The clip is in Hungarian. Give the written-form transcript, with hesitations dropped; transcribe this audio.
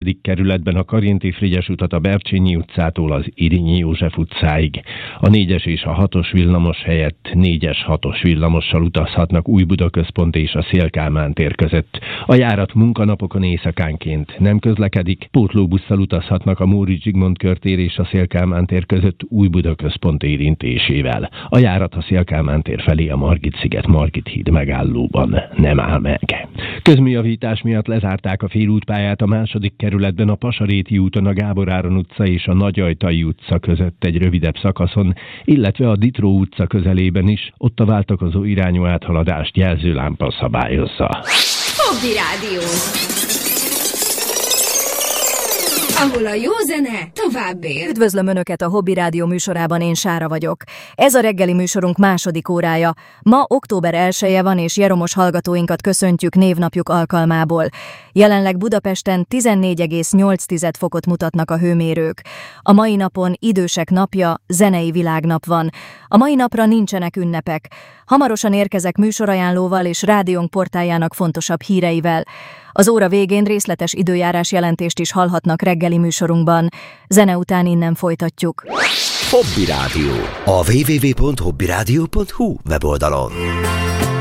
kerületben a Karinti-Frigyes utat a Bercsényi utcától az Irinyi József utcáig. A 4-es és a 6-os villamos helyett 4-es 6-os villamossal utazhatnak Újbuda központ és a Széll-Kálmán tér között. A járat munkanapokon éjszakánként nem közlekedik, pótlóbusszal utazhatnak a Móricz Zsigmond körtér és a Széll-Kálmán tér között Újbuda központ érintésével. A járat a Széll-Kálmán tér felé a Margit-sziget Margit híd megállóban nem áll meg. Közműjavítás miatt lezárták a félútpályát a 2. kerületben a Pasaréti úton a Gábor Áron utca és a Nagyajtai utca között egy rövidebb szakaszon, illetve a Ditró utca közelében is, ott a váltakozó irányú áthaladást jelzőlámpa szabályozza. Hobby Rádió, ahol a jó zene tovább él. Üdvözlöm Önöket a Hobby Rádió műsorában, én Sára vagyok. Ez a reggeli műsorunk második órája. Ma október 1-je van, és jeromos hallgatóinkat köszöntjük névnapjuk alkalmából. Jelenleg Budapesten 14,8 fokot mutatnak a hőmérők. A mai napon idősek napja, zenei világnap van. A mai napra nincsenek ünnepek. Hamarosan érkezek műsorajánlóval és rádiónk portáljának fontosabb híreivel. Az óra végén részletes időjárás jelentést is hallhatnak reggeli műsorunkban. Zene után innen folytatjuk. Hobby Rádió. A www.hobbyradio.hu weboldalon.